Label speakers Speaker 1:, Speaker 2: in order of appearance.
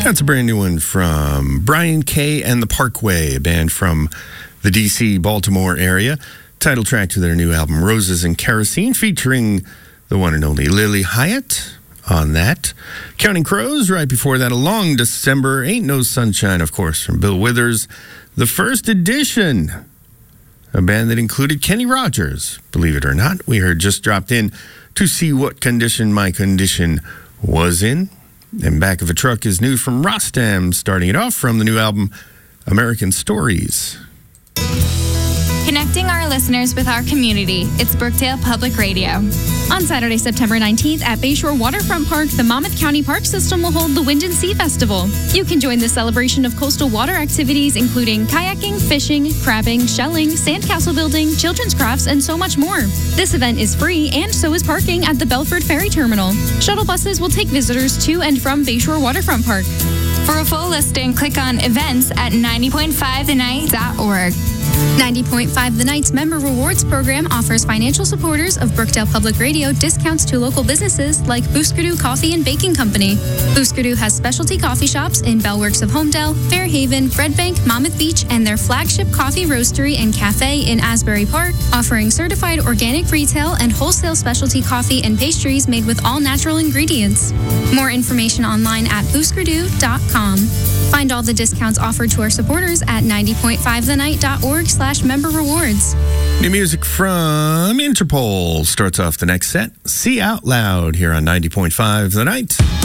Speaker 1: That's a brand new one from Brian Kay and the Parkway, a band from the D.C., Baltimore area. Title track to their new album, Roses and Kerosene, featuring the one and only Lily Hyatt on that. Counting Crows, right before that, A Long December, Ain't No Sunshine, of course, from Bill Withers. The First Edition, a band that included Kenny Rogers, believe it or not. We heard Just Dropped In to See What Condition My Condition Was In. And Back of a Truck is new from Rostam, starting it off from the new album, American Stories.
Speaker 2: Connecting our listeners with our community, it's Brookdale Public Radio.
Speaker 3: On Saturday, September 19th at Bayshore Waterfront Park, the Monmouth County Park System will hold the Wind and Sea Festival. You can join the celebration of coastal water activities, including kayaking, fishing, crabbing, shelling, sandcastle building, children's crafts, and so much more. This event is free, and so is parking at the Belford Ferry Terminal. Shuttle buses will take visitors to and from Bayshore Waterfront Park.
Speaker 2: For a full listing, click on events at 90.5thenight.org.
Speaker 3: 90.5 The Night's Member Rewards Program offers financial supporters of Brookdale Public Radio discounts to local businesses like Booskerdoo Coffee and Baking Company. Booskerdoo has specialty coffee shops in Bellworks of Homedale, Fairhaven, Red Bank, Monmouth Beach, and their flagship coffee roastery and cafe in Asbury Park, offering certified organic retail and wholesale specialty coffee and pastries made with all natural ingredients. More information online at booskerdoo.com. Find all the discounts offered to our supporters at 90.5thenight.org/member rewards.
Speaker 1: New music from Interpol starts off the next set. See Out Loud here on 90.5 The Night.